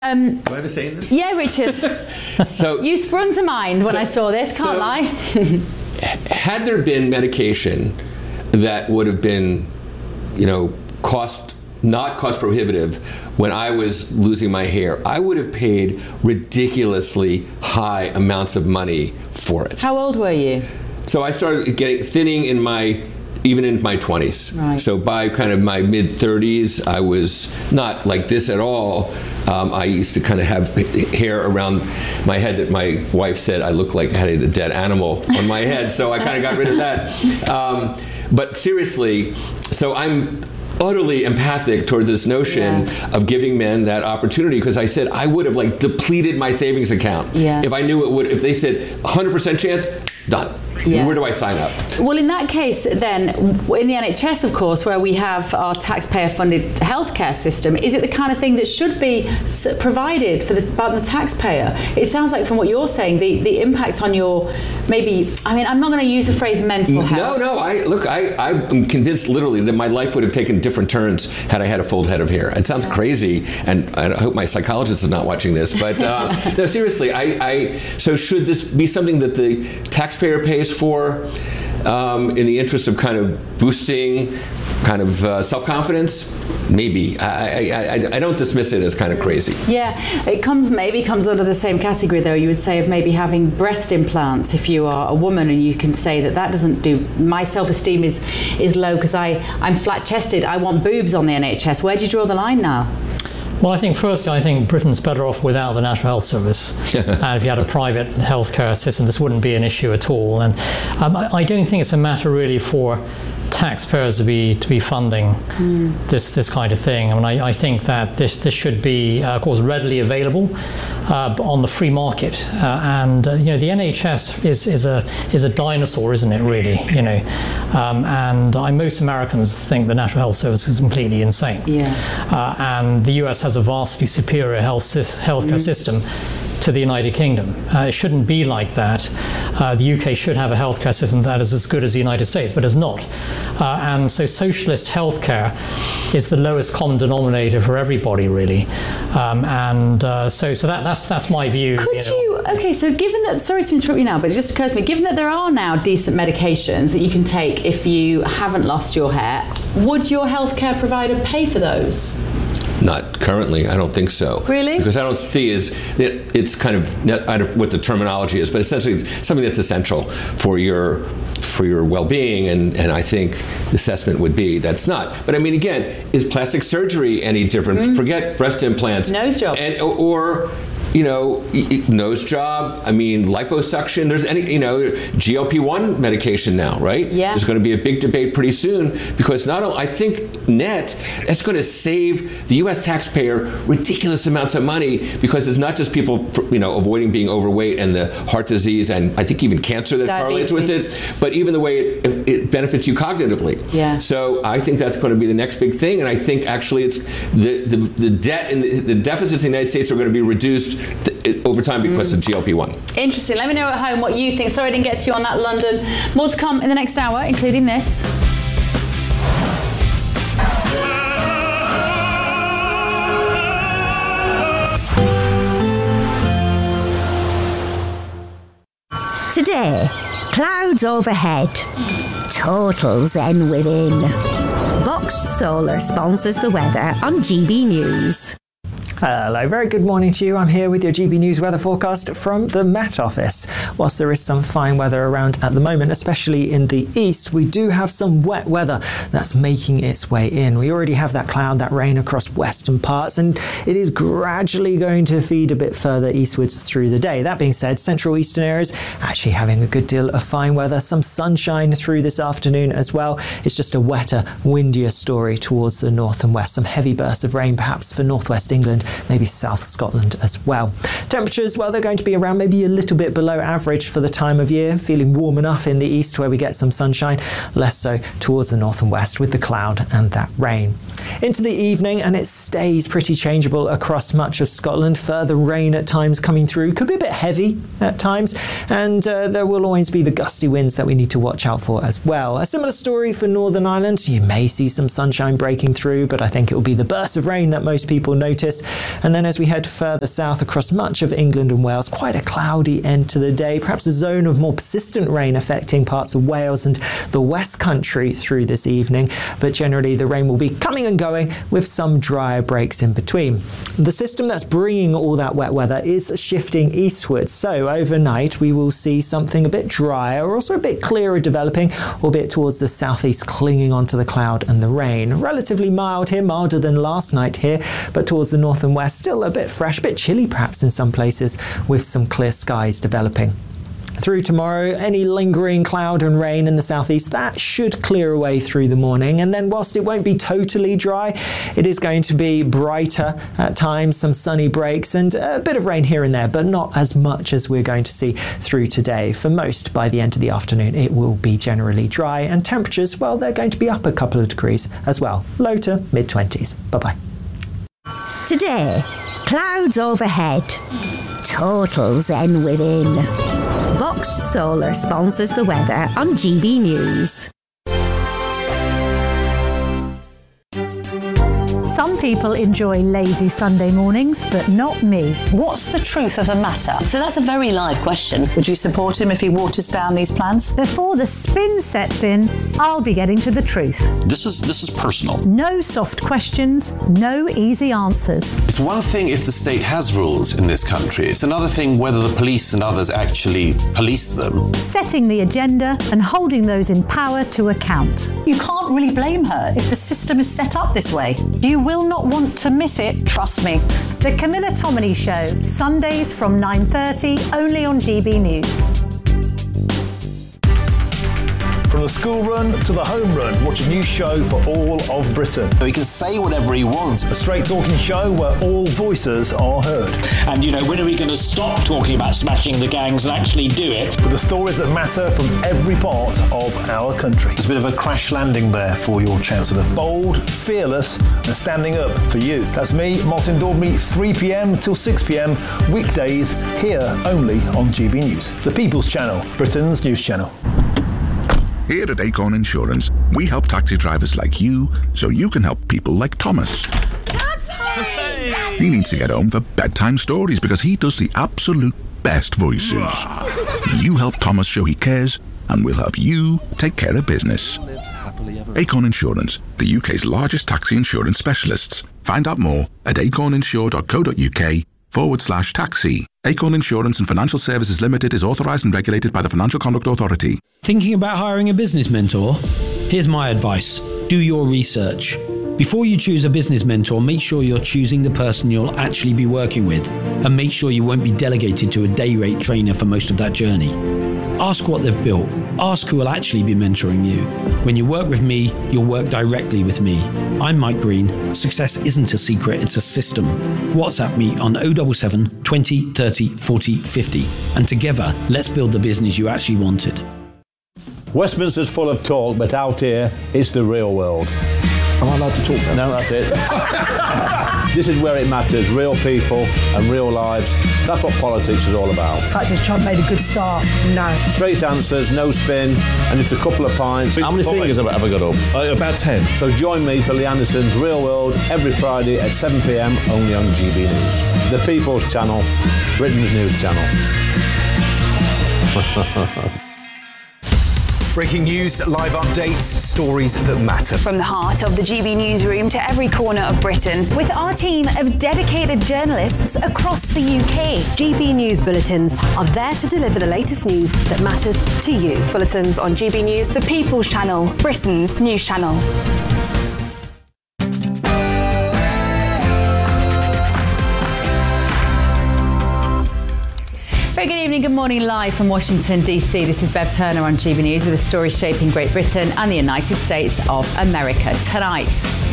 Do I have a say in this? Yeah, Richard. So you sprung to mind when I saw this, can't lie. Had there been medication that would have been, not cost prohibitive when I was losing my hair, I would have paid ridiculously high amounts of money for it. How old were you? So I started thinning even in my 20s. Right. So by kind of my mid 30s, I was not like this at all. I used to kind of have hair around my head that my wife said I looked like I had a dead animal on my head, so I kind of got rid of that. But seriously, so I'm utterly empathic toward this notion of giving men that opportunity, because I said I would have depleted my savings account if I knew it would. If they said 100% chance, done. Yeah. Where do I sign up? Well, in that case, then, in the NHS, of course, where we have our taxpayer-funded healthcare system, is it the kind of thing that should be provided by the taxpayer? It sounds like, from what you're saying, the impact on your I'm not going to use the phrase mental health. No. I'm convinced literally that my life would have taken different turns had I had a full head of hair. It sounds crazy, and I hope my psychologist is not watching this, but no, seriously, so should this be something that the taxpayer pays for in the interest of kind of boosting kind of self-confidence? Maybe. I don't dismiss it as kind of crazy. Yeah, it maybe comes under the same category, though, you would say, of maybe having breast implants if you are a woman, and you can say that doesn't do, my self-esteem is low because I'm flat-chested, I want boobs on the NHS. Where do you draw the line now? Well, I think Britain's better off without the National Health Service. And if you had a private healthcare system, this wouldn't be an issue at all. And I don't think it's a matter really for taxpayers to be funding this kind of thing. I think that this should be, of course, readily available on the free market. And the NHS is a dinosaur, isn't it? Really, and most Americans think the National Health Service is completely insane. Yeah. And the US has a vastly superior healthcare system to the United Kingdom. It shouldn't be like that. The UK should have a healthcare system that is as good as the United States, but it's not. And so socialist healthcare is the lowest common denominator for everybody, really. So that's my view. Okay, so given that, sorry to interrupt you now, but it just occurs to me, given that there are now decent medications that you can take if you haven't lost your hair, would your healthcare provider pay for those? Not currently, I don't think so. Really? Because I don't see it's kind of, I don't know what the terminology is, but essentially it's something that's essential for your well-being, and I think the assessment would be that's not. But again, is plastic surgery any different? Forget breast implants. Nose job. Or nose job, liposuction, there's GLP-1 medication now, right? Yeah. There's going to be a big debate pretty soon, because not only, I think that's going to save the U.S. taxpayer ridiculous amounts of money, because it's not just people, avoiding being overweight and the heart disease and I think even cancer that correlates with it, but even the way it benefits you cognitively. Yeah. So I think that's going to be the next big thing, and I think actually it's the debt and the deficits in the United States are going to be reduced over time because of GLP-1. Interesting. Let me know at home what you think. Sorry I didn't get to you on that, London. More to come in the next hour, including this. Today, clouds overhead, total zen within. Box Solar sponsors the weather on GB News. Hello, very good morning to you. I'm here with your GB News weather forecast from the Met Office. Whilst there is some fine weather around at the moment, especially in the east, we do have some wet weather that's making its way in. We already have that cloud, that rain across western parts, and it is gradually going to feed a bit further eastwards through the day. That being said, central eastern areas actually having a good deal of fine weather, some sunshine through this afternoon as well. It's just a wetter, windier story towards the north and west. Some heavy bursts of rain perhaps for northwest England, maybe South Scotland as well. Temperatures, well, they're going to be around maybe a little bit below average for the time of year, feeling warm enough in the east where we get some sunshine, less so towards the north and west with the cloud and that rain. Into the evening, and it stays pretty changeable across much of Scotland. Further rain at times coming through, could be a bit heavy at times, and there will always be the gusty winds that we need to watch out for as well. A similar story for Northern Ireland. You may see some sunshine breaking through, but I think it will be the burst of rain that most people notice. And then as we head further south across much of England and Wales, quite a cloudy end to the day, perhaps a zone of more persistent rain affecting parts of Wales and the West Country through this evening, but generally the rain will be coming and going with some drier breaks in between. The system that's bringing all that wet weather is shifting eastwards, so overnight we will see something a bit drier, also a bit clearer developing, albeit towards the southeast, clinging onto the cloud and the rain. Relatively mild here, milder than last night here, but towards the north and west still a bit fresh, a bit chilly perhaps in some places, with some clear skies developing. Through tomorrow, any lingering cloud and rain in the southeast, that should clear away through the morning. And then whilst it won't be totally dry, it is going to be brighter at times, some sunny breaks and a bit of rain here and there, but not as much as we're going to see through today. For most, by the end of the afternoon, it will be generally dry, and temperatures, well, they're going to be up a couple of degrees as well, low to mid-20s. Bye-bye. Today, clouds overhead, total zen within. Box Solar sponsors the weather on GB News. Some people enjoy lazy Sunday mornings, but not me. What's the truth of the matter? So that's a very live question. Would you support him if he waters down these plans? Before the spin sets in, I'll be getting to the truth. This is personal. No soft questions, no easy answers. It's one thing if the state has rules in this country. It's another thing whether the police and others actually police them. Setting the agenda and holding those in power to account. You can't really blame her if the system is set up this way. You will not want to miss it, trust me. The Camilla Tominey Show, Sundays from 9:30, only on GB News. From the school run to the home run, watch a new show for all of Britain. So he can say whatever he wants. A straight talking show where all voices are heard. And when are we going to stop talking about smashing the gangs and actually do it? With the stories that matter from every part of our country. There's a bit of a crash landing there for your Chancellor. Bold, fearless and standing up for you. That's me, Martin Daubney, 3 p.m. till 6 p.m. weekdays, here only on GB News. The People's Channel, Britain's news channel. Here at Acorn Insurance, we help taxi drivers like you so you can help people like Thomas. Dad's home! He needs to get home for bedtime stories because he does the absolute best voices. You help Thomas show he cares, and we'll help you take care of business. Acorn Insurance, the UK's largest taxi insurance specialists. Find out more at acorninsure.co.uk/taxi. Acorn Insurance and Financial Services Limited is authorised and regulated by the Financial Conduct Authority. Thinking about hiring a business mentor? Here's my advice. Do your research. Before you choose a business mentor, make sure you're choosing the person you'll actually be working with, and make sure you won't be delegated to a day rate trainer for most of that journey. Ask what they've built. Ask who will actually be mentoring you. When you work with me, you'll work directly with me. I'm Mike Green. Success isn't a secret, it's a system. WhatsApp me on 077 20 30 40 50. And together, let's build the business you actually wanted. Westminster's full of talk, but out here, it's the real world. Am I allowed to talk now? No, that's it. This is where it matters, real people and real lives. That's what politics is all about. In fact, has Trump made a good start? No. Straight answers, no spin, and just a couple of pints. How many fingers have I got up? About 10. So join me for Lee Anderson's Real World every Friday at 7 p.m. only on GB News. The People's Channel, Britain's news channel. Breaking news, live updates, stories that matter. From the heart of the GB newsroom to every corner of Britain, with our team of dedicated journalists across the UK. GB News bulletins are there to deliver the latest news that matters to you. Bulletins on GB News, the People's Channel, Britain's news channel. Very good evening, good morning, live from Washington, D.C. This is Bev Turner on GB News with the stories shaping Great Britain and the United States of America tonight.